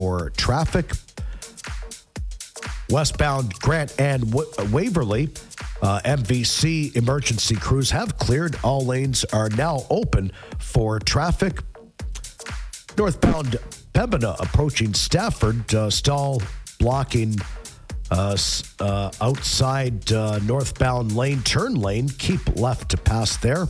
for traffic. Westbound Grant and Waverly, MVC emergency crews have cleared. All lanes are now open for traffic. Northbound Pembina approaching Stafford, stall blocking outside northbound lane, turn lane. Keep left to pass there.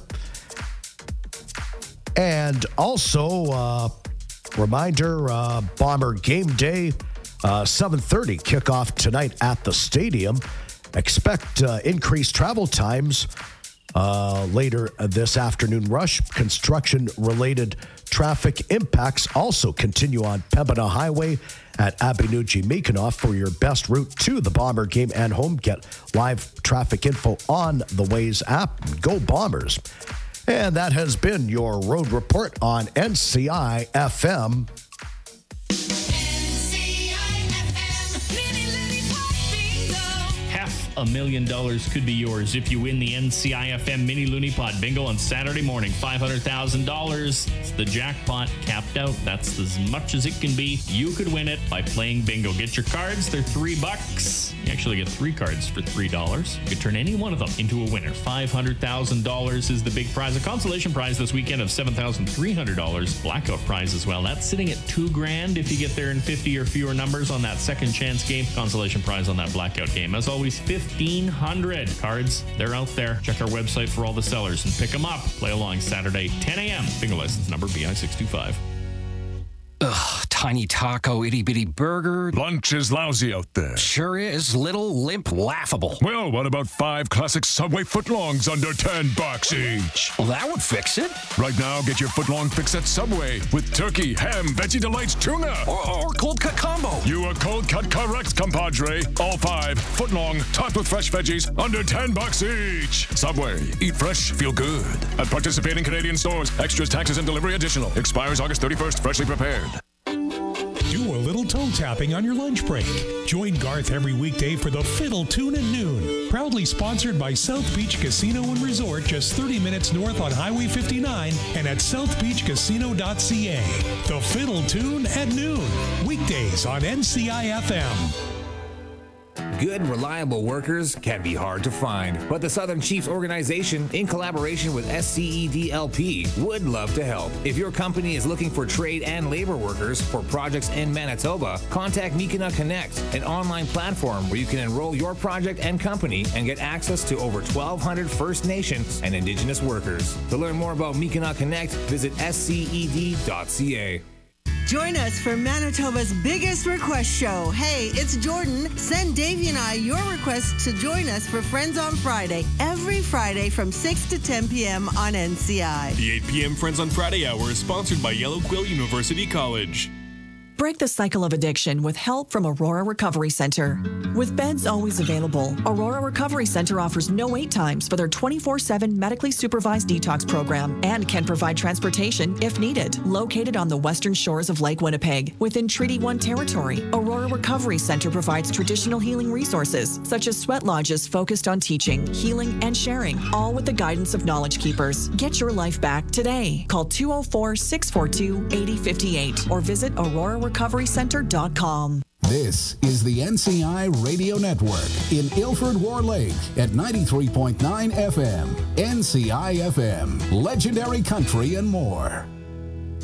And also, reminder, Bomber game day, 7:30 kickoff tonight at the stadium. Expect increased travel times later this afternoon rush. Construction-related traffic impacts also continue on Pembina Highway at Abenuji-Meekinoff. For your best route to the Bomber game and home, get live traffic info on the Waze app. Go Bombers. And that has been your road report on NCI FM. $500,000 could be yours if you win the NCIFM Mini Looney Pod Bingo on Saturday morning. $500,000. It's the jackpot capped out. That's as much as it can be. You could win it by playing bingo. Get your cards. They're $3. You actually get 3 cards for $3. You could turn any one of them into a winner. $500,000 is the big prize. A consolation prize this weekend of $7,300. Blackout prize as well. That's sitting at $2,000 if you get there in 50 or fewer numbers on that second chance game. Consolation prize on that blackout game. As always, 1,500 cards. They're out there. Check our website for all the sellers and pick them up. Play along Saturday, 10 a.m. Bingo license number BI625. Ugh, tiny taco, itty-bitty burger. Lunch is lousy out there. Sure is. Little, limp, laughable. Well, what about 5 classic Subway footlongs under $10 each? Well, that would fix it. Right now, get your footlong fix at Subway with turkey, ham, Veggie Delights, tuna. Or cold cut combo. You are cold cut correct, compadre. All 5 footlong, topped with fresh veggies, under $10 each. Subway. Eat fresh, feel good. At participating Canadian stores, extras, taxes, and delivery additional. Expires August 31st, freshly prepared. Do a little toe tapping on your lunch break. Join Garth every weekday for the Fiddle Tune at noon. Proudly sponsored by South Beach Casino and Resort, just 30 minutes north on Highway 59 and at southbeachcasino.ca. The Fiddle Tune at noon. Weekdays on NCIFM. Good, reliable workers can be hard to find, but the Southern Chiefs organization, in collaboration with SCEDLP, would love to help. If your company is looking for trade and labor workers for projects in Manitoba, contact Mikina Connect, an online platform where you can enroll your project and company and get access to over 1,200 First Nations and Indigenous workers. To learn more about Mikina Connect, visit sced.ca. Join us for Manitoba's biggest request show. Hey, it's Jordan. Send Davey and I your request to join us for Friends on Friday, every Friday from 6 to 10 p.m. on NCI. The 8 p.m. Friends on Friday hour is sponsored by Yellow Quill University College. Break the cycle of addiction with help from Aurora Recovery Center. With beds always available, Aurora Recovery Center offers no wait times for their 24/7 medically supervised detox program and can provide transportation if needed. Located on the western shores of Lake Winnipeg, within Treaty 1 territory, Aurora Recovery Center provides traditional healing resources such as sweat lodges focused on teaching, healing, and sharing, all with the guidance of Knowledge Keepers. Get your life back today. Call 204-642-8058 or visit aurorarecoverycenter.com. This is the NCI Radio Network in Ilford War Lake at 93.9 FM. NCI FM, legendary country and more.